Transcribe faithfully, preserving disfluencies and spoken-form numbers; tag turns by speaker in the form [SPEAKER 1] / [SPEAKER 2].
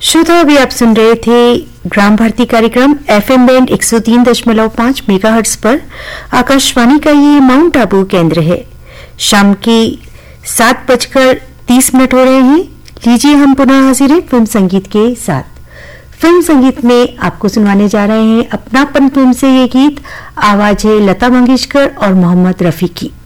[SPEAKER 1] श्रोता, अभी आप सुन रहे थे ग्राम भारती कार्यक्रम एफएम बैंड एक सौ तीन दशमलव पाँच मेगाहर्ट्ज पर। आकाशवाणी का ये माउंट आबू केंद्र है। शाम के सात बजकर तीस मिनट हो रहे हैं। लीजिए हम पुनः हाजिर हैं फिल्म संगीत के साथ। फिल्म संगीत में आपको सुनवाने जा रहे हैं अपनापन फिल्म से ये गीत। आवाज है लता मंगेशकर और मोहम्मद रफी की।